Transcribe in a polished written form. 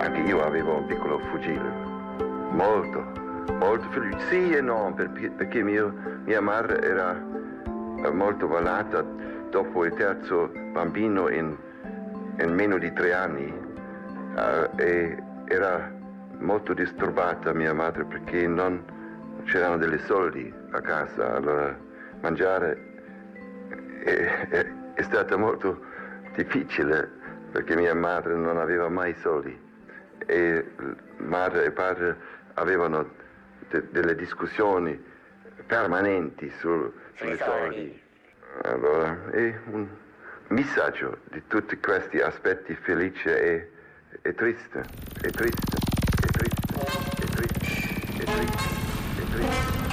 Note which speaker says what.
Speaker 1: Anche io avevo un piccolo fucile, molto felice. Sì e no, perché mia madre era molto malata dopo il terzo bambino in meno di 3 anni e era molto disturbata mia madre perché non c'erano dei soldi a casa, allora mangiare è stato molto difficile perché mia madre non aveva mai soldi e madre e padre avevano delle discussioni permanenti sui soldi. Allora è un messaggio di tutti questi aspetti felice e triste, è triste, è triste, è triste, è triste, è triste.